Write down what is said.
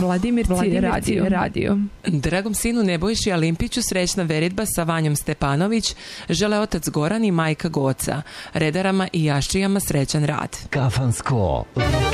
Vladimirci radio. Dragom sinu Nebojši Alimpiću srećna veritba sa Vanjom Stepanović žele otac Goran i majka Goca. Redarama i jaščijama srećan rad. Kafansko